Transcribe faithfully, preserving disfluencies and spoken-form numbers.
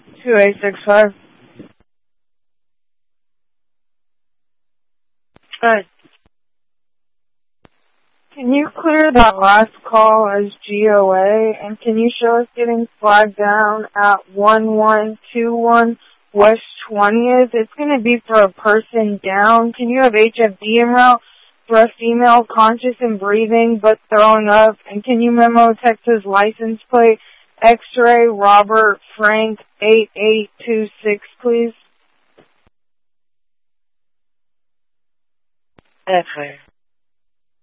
two eight six five. Alright. Can you clear that last call as G O A, and can you show us getting flagged down at one one two one West twentieth? It's going to be for a person down. Can you have H F D en route for a female conscious and breathing but throwing up? And can you memo text his license plate, X-ray Robert Frank eight eight two six, please? Okay.